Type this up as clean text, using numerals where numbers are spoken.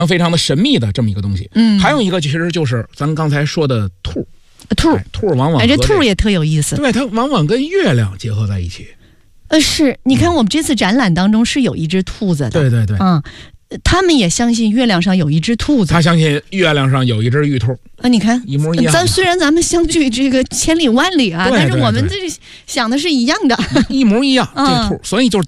非常的神秘的这么一个东西。还有一个其实就是咱刚才说的兔，兔往往这兔也特有意思， 对，它往往跟月亮结合在一起。 是，你看我们这次展览当中是有一只兔子的， 对， 他们也相信月亮上有一只兔子， 他相信月亮上有一只玉兔你看一模一样。 虽然咱们相距这个千里万里啊，但是我们这想的是一样的， 一模一样。这兔，所以就是